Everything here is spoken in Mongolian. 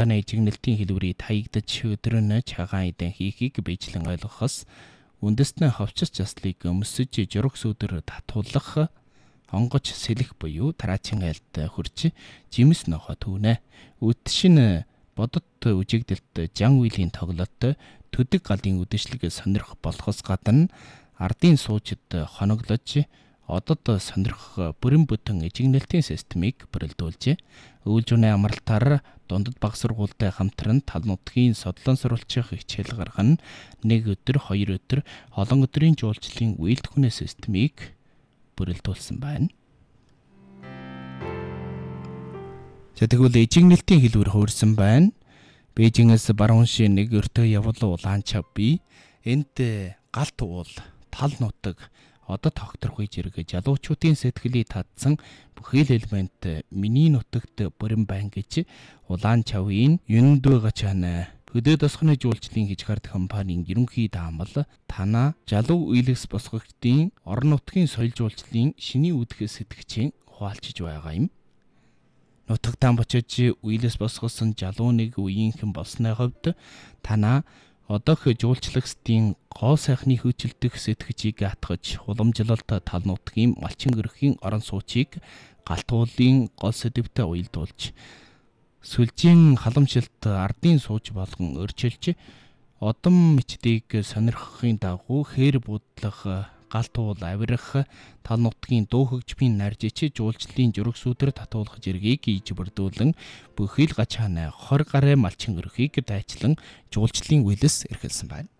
Улааны ижигнэлтийн хэлбэрийг таягдаж өдрөн чагаан эдэн хийхийг бичлэн ойлгохоос үндэстэн ховчс заслыг өмсөж жураг сүдэр татуулах онгоч сэлэх буюу тараачин айлд хурж жимс нохо түүнэ. Үтшин бодот үжигдэлт жан үйлийн тоглолт төдөг галын үдэшлэг сонирх болохоос гадна ардын суужид хоноглож одод сонирх бүрэн бүтэн ижигнэлтийн системийг бүрэлдүүлжээ. Өвлжүнэ амралтаар дундад баг сургуультай хамтран тал нутгийн содлон сурвалжих хичээл гаргана. 1 өдөр, 2 өдөр олон өдрийн жуулчлалын үйлдвэрийн системийг бүрэлдүүлсэн байна. За тэгвэл ижигнэлтийн хэлбэр хуурсан байна. Бээжингээс баруун шин нэг өртөө явал улаан чавби энд галт уул тал нутаг одод тогтворгүй зэрэг жалуучуудын сэтгэлийг татсан бүхэл элемент миний нутагт бүрэн байна гэж улаан чавын юндөө гачаана хөдөө тосгоны жуулчлалын хижгард компанийн ерөнхий даамал танаа жалуу үйлс босгогчдын орон нутгийн соёл жуулчлалын шиний үүдх сэтгчийн хуваалцж байгаа юм. Нутагтаа бочиж үйлс босгосон жалуу нэг үеийнхэн болсны хувьд танаа одоох жуулчлагчдын гоо сайхны хөөцөлдөх сэтгчийг атгаж уламжлалт тал нутгийн малчин гэрхийн орон сууцыг галт уулын гол сэдвтэй уялдуулж сүлжийн халамжилт ардын сууж болгон өрчилж одон мичдийг сонирхохын дагуу хээр буудлах галт уул авирах тал нутгийн дуу хөгжмийн наржич жуулчлалын жураг сүдэр татуулах зэргийг ийж бүрдүүлэн бүхэл гачаана 20 гаруй малчин өрхийг дайчлан жуулчлалын үйлс эрхэлсэн байна.